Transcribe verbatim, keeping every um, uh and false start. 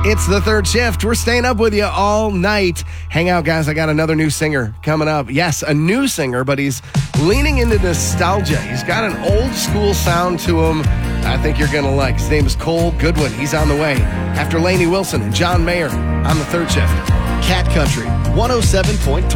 It's the third shift. We're staying up with you all night. Hang out, guys. I got another new singer coming up. Yes, a new singer, but he's leaning into nostalgia. He's got an old school sound to him I think you're going to like. His name is Cole Goodwin. He's on the way. After Lainey Wilson and John Mayer on the third shift. Cat Country one oh seven point three.